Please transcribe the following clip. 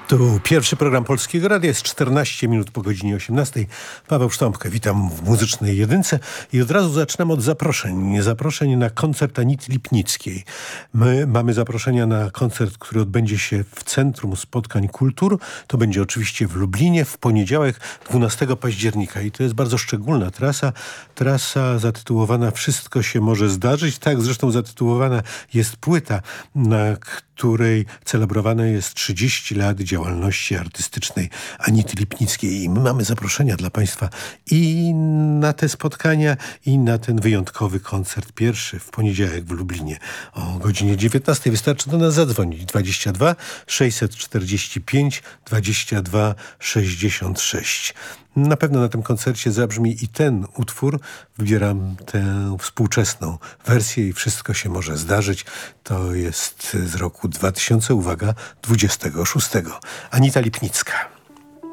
Tu pierwszy program Polskiego Radia, jest 14 minut po godzinie 18. Paweł Sztąpkę, witam w Muzycznej Jedynce i od razu zaczynam od zaproszeń. Zaproszeń na koncert Anity Lipnickiej. My mamy zaproszenia na koncert, który odbędzie się w Centrum Spotkań Kultur. To będzie oczywiście w Lublinie w poniedziałek 12 października i to jest bardzo szczególna trasa. Trasa zatytułowana Wszystko się może zdarzyć. Tak zresztą zatytułowana jest płyta, na której celebrowane jest 30 lat działalności artystycznej Anity Lipnickiej. I my mamy zaproszenia dla Państwa i na te spotkania, i na ten wyjątkowy koncert pierwszy w poniedziałek w Lublinie o godzinie 19. Wystarczy do nas zadzwonić 22 645 22 66. Na pewno na tym koncercie zabrzmi i ten utwór. Wybieram tę współczesną wersję i Wszystko się może zdarzyć. To jest z roku 2000, uwaga, 26. Anita Lipnicka.